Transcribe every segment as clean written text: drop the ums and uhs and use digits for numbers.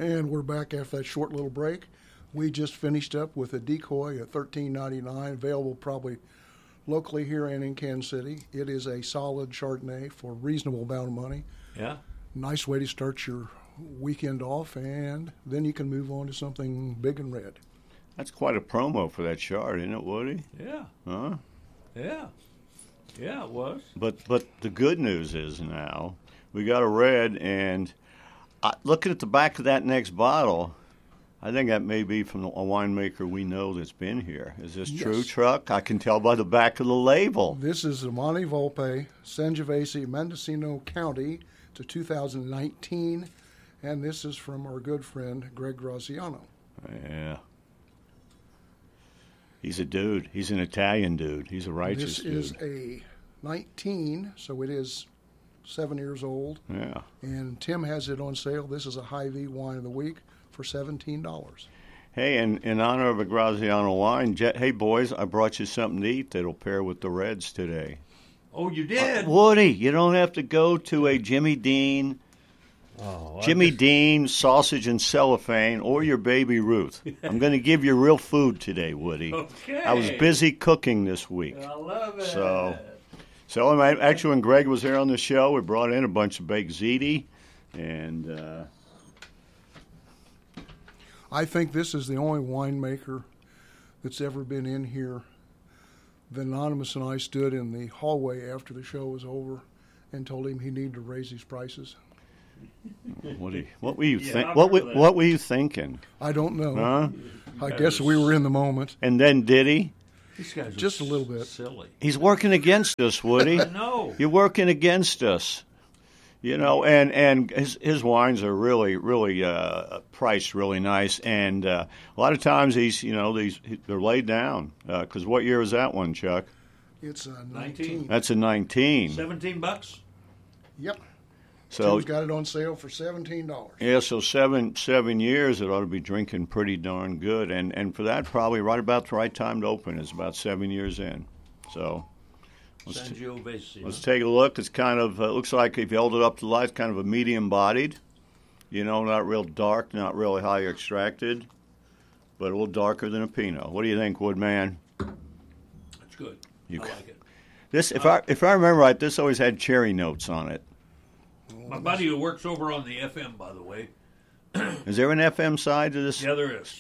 And we're back after that short little break. We just finished up with a decoy at $13.99, available probably locally here and in Kansas City. It is a solid Chardonnay for a reasonable amount of money. Yeah. Nice way to start your weekend off, and then you can move on to something big and red. That's quite a promo for that Chard, isn't it, Woody? Yeah. Huh? Yeah. Yeah, it was. But the good news is now we got a red, and looking at the back of that next bottle, I think that may be from a winemaker we know that's been here. Is this true, Truck? I can tell by the back of the label. This is the Monte Volpe, Sangiovese, Mendocino County. It's a 2019, and this is from our good friend Greg Graziano. Yeah. He's a dude. He's an Italian dude. He's a righteous dude. This is a 19, so it is 7 years old. Yeah. And Tim has it on sale. This is a Hy-Vee wine of the week for $17. Hey, and in honor of a Graziano wine, hey, boys, I brought you something to eat that'll pair with the Reds today. Oh, you did? Woody, you don't have to go to a Jimmy Dean, Dean, sausage and cellophane, or your Baby Ruth. I'm going to give you real food today, Woody. Okay. I was busy cooking this week. I love it. So actually, when Greg was here on the show, we brought in a bunch of baked ziti, and I think this is the only winemaker that's ever been in here. The Anonymous and I stood in the hallway after the show was over and told him he needed to raise his prices. What were you What were you thinking? I don't know. Huh? I guess we were in the moment. And then did he? These guys are just a little bit silly. He's working against us, Woody. No, you're working against us. You know, and his wines are really priced really nice, and a lot of times they're laid down. Because what year is that one, Chuck? It's a 19. That's a 19. $17. Yep. So Tim's got it on sale for $17. Yeah, so seven years, it ought to be drinking pretty darn good, and for that probably right about the right time to open is about 7 years in. So. Let's take a look. It's kind of looks like if you held it up to the light, it's kind of a medium-bodied. You know, not real dark, not really high extracted, but a little darker than a Pinot. What do you think, Woodman? It's good. I like it. This, if I remember right, this always had cherry notes on it. My buddy who works over on the FM, by the way. Is there an FM side to this? Yeah, there is.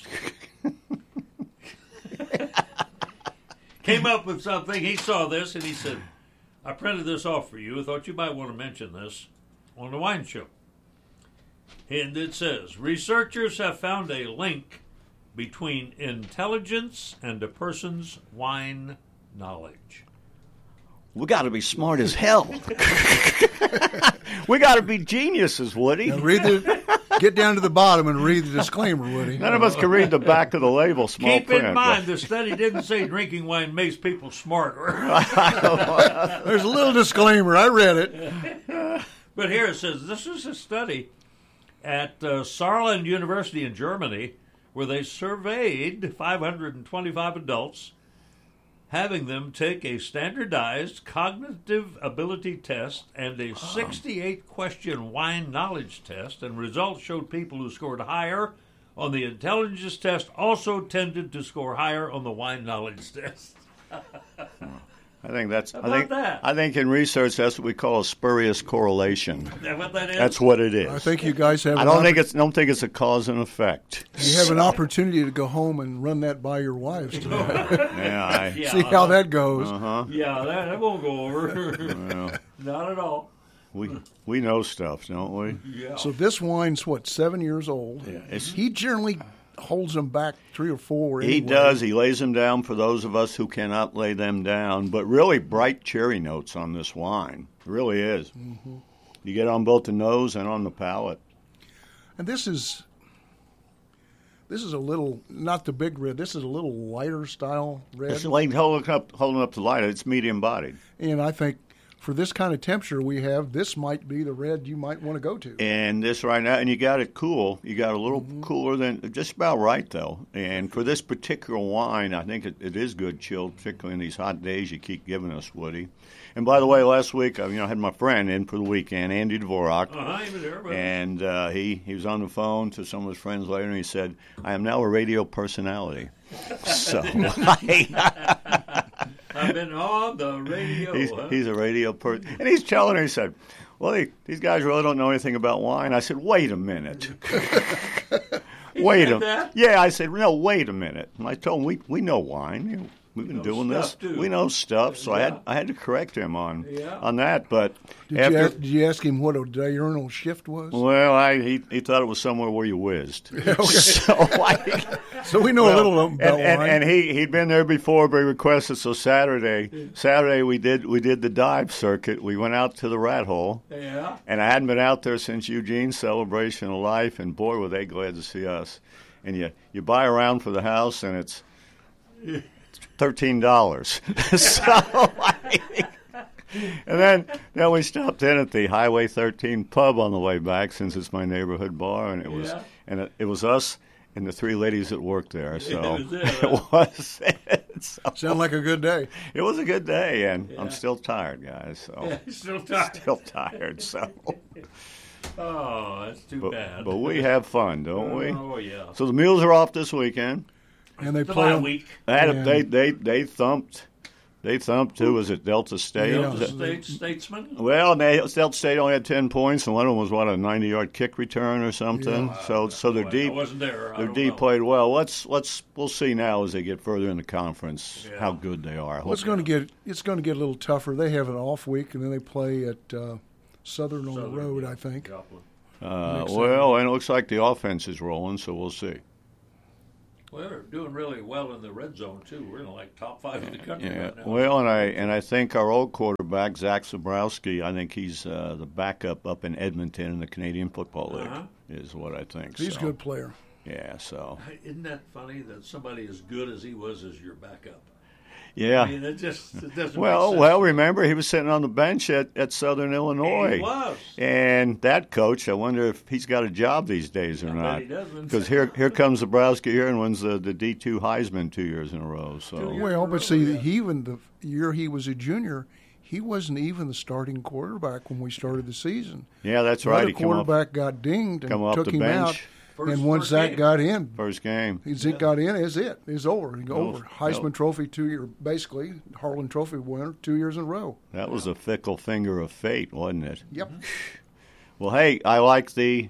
Came up with something. He saw this and he said, I printed this off for you. I thought you might want to mention this on the wine show. And it says, researchers have found a link between intelligence and a person's wine knowledge. We got to be smart as hell. We got to be geniuses, Woody. Now get down to the bottom and read the disclaimer, Woody. None of us can read the back of the label, small Keep print. in mind, the study didn't say drinking wine makes people smarter. There's a little disclaimer. I read it. But here it says, this is a study at Saarland University in Germany where they surveyed 525 adults, having them take a standardized cognitive ability test and a 68-question wine knowledge test, and results showed people who scored higher on the intelligence test also tended to score higher on the wine knowledge test. I think that's. that? I think in research that's what we call a spurious correlation. Is that what that is? That's what it is. I think you guys have. I don't think it's a cause and effect. You have an opportunity to go home and run that by your wives tonight. See how that goes. Yeah, that won't go over. Not at all. We know stuff, don't we? Yeah. So this wine's 7 years old? Yeah, he generally holds them back 3 or 4. Anyway. He does. He lays them down for those of us who cannot lay them down. But really bright cherry notes on this wine. It really is. Mm-hmm. You get on both the nose and on the palate. And this is a little, not the big red. This is a little lighter style red. It's like holding up the light. It's medium bodied. And I think for this kind of temperature we have, this might be the red you might want to go to. And this right now, and you got it cool. You got a little cooler than just about right, though. And for this particular wine, I think it is good chilled, particularly in these hot days you keep giving us, Woody. And by the way, last week, I had my friend in for the weekend, Andy Dvorak. Hi, there, and he was on the phone to some of his friends later, and he said, I am now a radio personality. So I've been on the radio. He's a radio person. And he's telling her, he said, well, these guys really don't know anything about wine. I said, wait a minute. Wait a minute. Yeah, I said, no, wait a minute. And I told him, we know wine. We've been doing this. Too. We know stuff. So I had to correct him on that. But did you ask him what a diurnal shift was? Well, he thought it was somewhere where you whizzed. So we know a little about wine. And he'd been there before, but he requested. So Saturday we did the dive circuit. We went out to the Rat Hole. Yeah. And I hadn't been out there since Eugene's Celebration of Life. And boy, were they glad to see us. And you buy a round for the house, and it's $13. And then we stopped in at the Highway 13 pub on the way back, since it's my neighborhood bar, and it was us and the three ladies that worked there. So it was it. Sound like a good day. It was a good day, and I'm still tired, guys. So still tired. Still tired. So. Oh, that's too bad. But we have fun, don't we? Oh yeah. So the Mules are off this weekend. And they play on week. They thumped. They thumped. Who was it? Delta State. Delta Statesman. Well, Delta State only had 10 points, and one of them was a 90-yard kick return or something. Yeah. So they're deep. I wasn't there. Their D played well. We'll see now as they get further in the conference how good they are. Well, it's going to get a little tougher. They have an off week, and then they play at Southern on the road, I think. Well, and it looks like the offense is rolling, so we'll see. Well, they're doing really well in the red zone too. We're in top 5 in the country right now. Well, and I think our old quarterback Zach Zabrowski, I think he's the backup up in Edmonton in the Canadian Football League, is what I think. He's a good player. Yeah. So isn't that funny that somebody as good as he was as your backup? Yeah. I mean, it doesn't make sense. Well, remember, he was sitting on the bench at Southern Illinois. He was. And that coach, I wonder if he's got a job these days or not. He doesn't. Because here comes Zabrowski here and wins the D2 Heisman 2 years in a row. So. Well, but see, even the year he was a junior, he wasn't even the starting quarterback when we started the season. Yeah, that's right. The quarterback got dinged and took him bench. out. And once Zach got in, first game, Zach got in, it's over. Heisman Trophy 2 year, basically Harlan Trophy winner 2 years in a row. That was a fickle finger of fate, wasn't it? Yep. Well, hey, I like the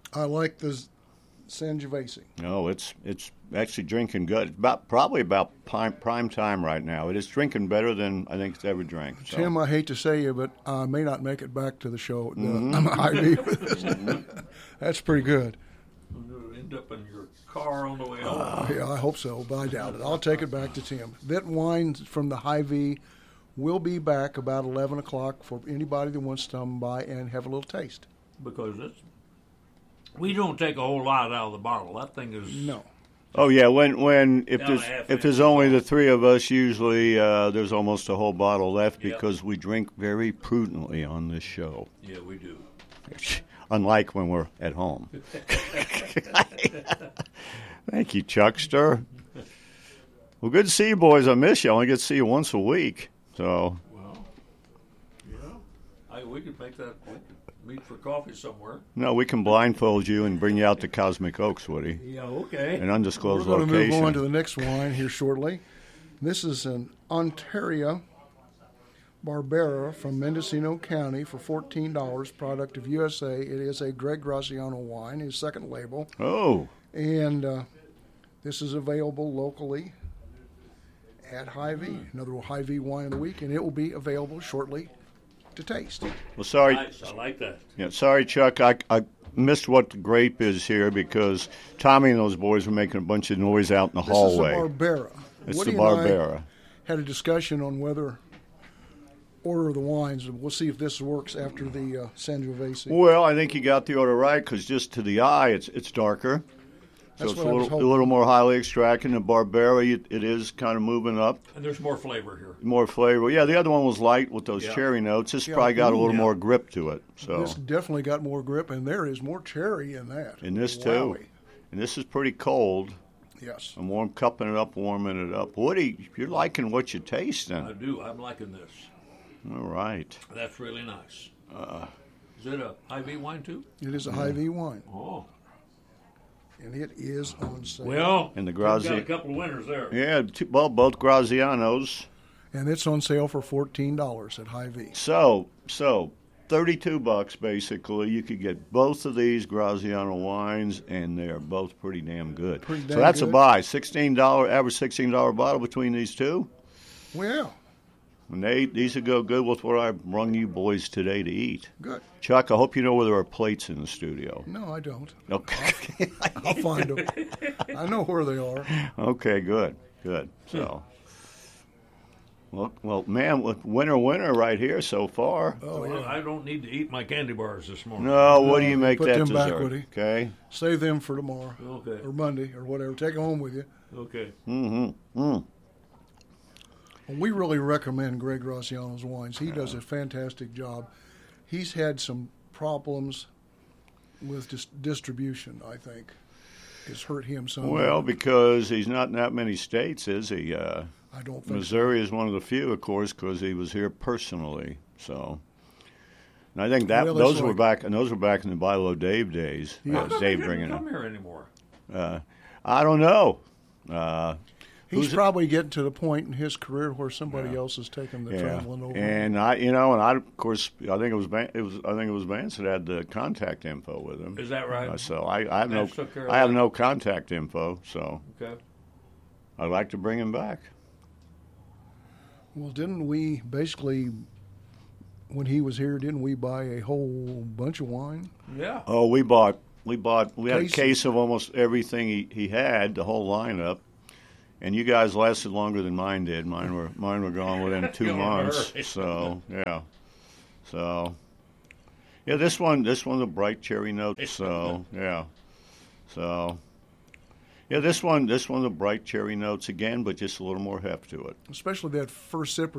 Sangiovese. No, it's actually drinking good. Probably about prime time right now. It is drinking better than I think it's ever drank. So. Tim, I hate to say you, but I may not make it back to the show. That's pretty good. You'll end up in your car on the way home. Yeah, I hope so, but I doubt it. I'll take it back to Tim. That wine from the Hy-Vee will be back about 11 o'clock for anybody that wants to come by and have a little taste. Because we don't take a whole lot out of the bottle. That thing is... No. Oh, yeah, if there's only the three of us, usually there's almost a whole bottle left because we drink very prudently on this show. Yeah, we do. Unlike when we're at home. Thank you, Chuckster. Well, good to see you, boys. I miss you. I only get to see you once a week. So. Well, yeah. We could make that. We could meet for coffee somewhere. No, we can blindfold you and bring you out to Cosmic Oaks, Woody. Yeah, okay. An undisclosed location. We're going to move on to location. the next wine here shortly. This is an Ontario Barbera from Mendocino County for $14, product of USA. It is a Greg Graciano wine, his second label. Oh. And this is available locally at Hy-Vee, another Hy-Vee wine of the week, and it will be available shortly to taste. Well, sorry. Nice, I like that. Yeah, sorry, Chuck. I missed what the grape is here because Tommy and those boys were making a bunch of noise out in the hallway. This is a Barbera. It's Woody the Barbera. And I had a discussion on whether order the wines. We'll see if this works after the Sangiovese. Well, I think you got the order right because just to the eye, it's darker. So it's a little more highly extracted. The Barbera, it is kind of moving up. And there's more flavor here. More flavor. Yeah, the other one was light with those cherry notes. This probably got a little more grip to it. So this definitely got more grip, and there is more cherry in that. In this, too. And this is pretty cold. Yes. I'm cupping it up, warming it up. Woody, you're liking what you're tasting. I do. I'm liking this. All right. That's really nice. Is it a Hy-Vee wine, too? It is a Hy-Vee wine. Oh. And it is on sale. Well, and the got a couple of winners there. Yeah, both Grazianos. And it's on sale for $14 at Hy-Vee. So $32 basically. You could get both of these Graziano wines, and they are both pretty damn good. So that's a buy. $16 average $16 bottle between these two. Well. And these would go good with what I brung you boys today to eat. Good. Chuck, I hope you know where there are plates in the studio. No, I don't. Okay. I'll find them. I know where they are. Okay, good. So, well, man, winner right here so far. Oh, yeah. Well, I don't need to eat my candy bars this morning. No, what do you make put that them dessert? back, Woody. Okay. Save them for tomorrow. Okay. Or Monday or whatever. Take them home with you. Okay. We really recommend Greg Graziano's wines. He does a fantastic job. He's had some problems with distribution, I think. It's hurt him some. Well, because he's not in that many states, is he? I don't think Missouri is one of the few, of course, because he was here personally. So, and I think that those were back in the Buy Low Dave days. How come Dave he bringing doesn't come here anymore? I don't know. He's probably getting to the point in his career where somebody else is taking the traveling over. And of course, I think it was Vance that had the contact info with him. Is that right? So I have no contact info. So okay. I'd like to bring him back. Well, didn't we basically, when he was here, didn't we buy a whole bunch of wine? Yeah. Oh, we had a case of almost everything he had, the whole lineup. And you guys lasted longer than mine did. Mine were gone within 2 months. So yeah. This one's a bright cherry note. So yeah. So yeah, this one's a bright cherry notes again, but just a little more heft to it. Especially that first sip